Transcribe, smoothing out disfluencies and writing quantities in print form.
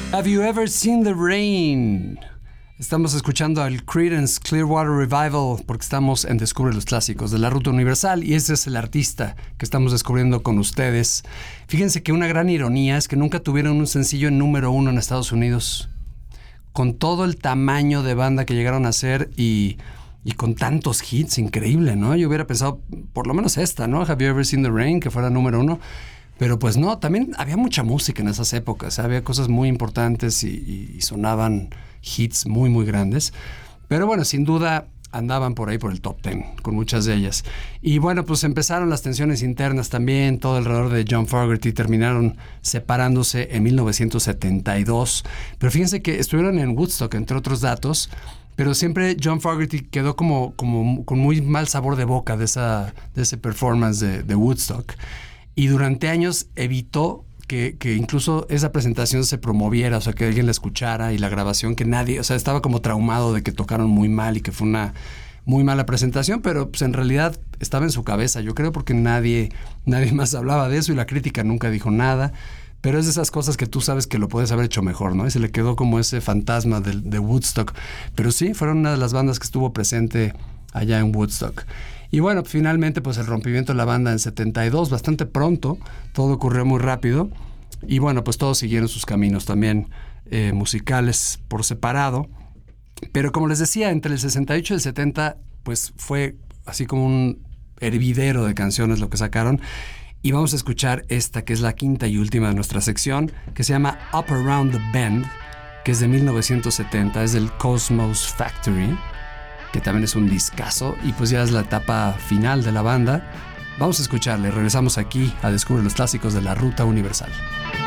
Have you ever seen the rain? Estamos escuchando al Creedence Clearwater Revival porque estamos en Descubre los Clásicos de la Ruta Universal y ese es el artista que estamos descubriendo con ustedes. Fíjense que una gran ironía es que nunca tuvieron un sencillo en número 1 en Estados Unidos. Con todo el tamaño de banda que llegaron a ser y con tantos hits, increíble, ¿no? Yo hubiera pensado, por lo menos esta, ¿no? Have You Ever Seen the Rain, que fuera número 1. Pero pues no, también había mucha música en esas épocas, había cosas muy importantes y sonaban hits muy, muy grandes. Pero bueno, sin duda andaban por ahí por el top 10, con muchas de ellas. Y bueno, pues empezaron las tensiones internas también, todo alrededor de John Fogerty, terminaron separándose en 1972. Pero fíjense que estuvieron en Woodstock, entre otros datos, pero siempre John Fogerty quedó como con muy mal sabor de boca de ese performance de Woodstock. Y durante años evitó que incluso esa presentación se promoviera, o sea, que alguien la escuchara y la grabación, que nadie, o sea, estaba como traumado de que tocaron muy mal y que fue una muy mala presentación, pero pues en realidad estaba en su cabeza, yo creo, porque nadie más hablaba de eso y la crítica nunca dijo nada. Pero es de esas cosas que tú sabes que lo puedes haber hecho mejor, ¿no? Y se le quedó como ese fantasma de Woodstock. Pero sí, fueron una de las bandas que estuvo presente allá en Woodstock. Y bueno, finalmente pues el rompimiento de la banda en 72, bastante pronto, todo ocurrió muy rápido. Y bueno, pues todos siguieron sus caminos también musicales por separado. Pero como les decía, entre el 68 y el 70 pues fue así como un hervidero de canciones lo que sacaron. Y vamos a escuchar esta, que es la quinta y última de nuestra sección, que se llama Up Around the Bend, que es de 1970, es del Cosmos Factory, que también es un discazo, y pues ya es la etapa final de la banda. Vamos a escucharle, regresamos aquí a Descubre los Clásicos de la Ruta Universal.